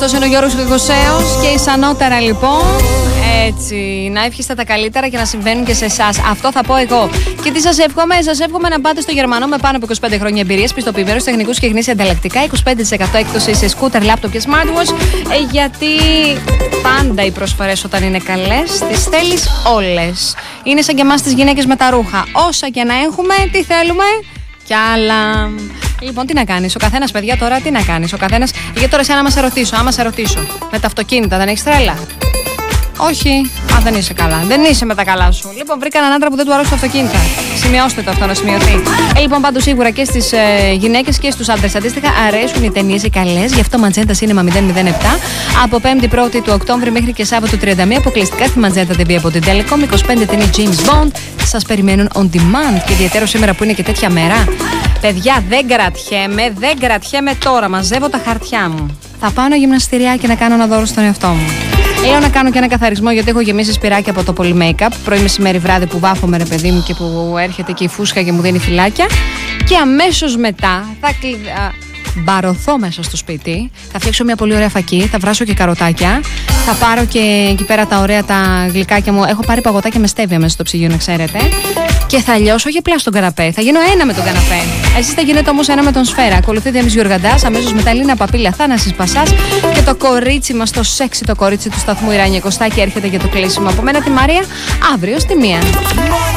Αυτός είναι ο Γιώργος Γρηγοσέος και ισανότερα λοιπόν. Έτσι, να εύχεστε τα καλύτερα και να συμβαίνουν και σε εσάς. Αυτό θα πω εγώ. Και τι σας εύχομαι? Σας εύχομαι να πάτε στο Γερμανό με πάνω από 25 χρόνια εμπειρίας, πιστοποιημένους τεχνικούς και γνήσια ανταλλακτικά, 25% έκπτωση σε σκούτερ, λάπτοπ και smartwatch. Γιατί πάντα οι προσφορές όταν είναι καλές, τις θέλεις όλες. Είναι σαν και εμάς τις γυναίκες με τα ρούχα. Όσα και να έχουμε, τι θέλουμε? Κι άλλα. Λοιπόν, τι να κάνεις, ο καθένας, παιδιά, τώρα τι να κάνεις, ο καθένας. Γιατί τώρα εσένα άμα σε ρωτήσω, με τα αυτοκίνητα δεν έχεις τρέλα? Όχι. Δεν είσαι καλά. Δεν είσαι με τα καλά σου. Λοιπόν, βρήκα έναν άντρα που δεν του αρέσουν τα αυτοκίνητα. Σημειώστε το αυτό να σημειωθεί. Λοιπόν, πάντως σίγουρα και στις γυναίκες και στους άντρες αντίστοιχα αρέσουν οι ταινίες οι καλές. Γι' αυτό Magenta Cinema 007 από 5η του Οκτώβρη μέχρι και Σάββατο 31 αποκλειστικά στη Magenta TV από την Telecom. 25 ταινίες James Bond σας περιμένουν on demand. Και ιδιαίτερο σήμερα που είναι και τέτοια μέρα. Παιδιά, δεν κρατιέμαι τώρα. Μαζεύω τα χαρτιά μου. Θα πάω ένα γυμναστηριάκι να κάνω ένα δώρο στον εαυτό μου. Λέω να κάνω και ένα καθαρισμό γιατί έχω γεμίσει σπυράκι από το poly make-up. Πρωί, μεσημέρι, βράδυ που βάφομαι ρε παιδί μου και που έρχεται και η φούσκα και μου δίνει φυλάκια. Και αμέσως μετά θα μπαρωθώ μέσα στο σπίτι. Θα φτιάξω μια πολύ ωραία φακή. Θα βράσω και καροτάκια. Θα πάρω και εκεί πέρα τα ωραία τα γλυκάκια μου. Έχω πάρει παγωτάκια με στέβια μέσα στο ψυγείο, να ξέρετε. Και θα λιώσω όχι απλά στον καναπέ. Θα γίνω ένα με τον καναπέ. Εσείς θα γίνετε όμως ένα με τον Σφαίρα. Ακολουθεί Διάμις Γιοργαντάς. Αμέσως μετά Λίνα Παπίλια, Θάνασης Πασάς. Και το κορίτσι μας, το σεξι το κορίτσι του σταθμού, η Ράνια Κωστάκη, έρχεται για το κλείσιμο. Από μένα τη Μαρία, αύριο στη 1.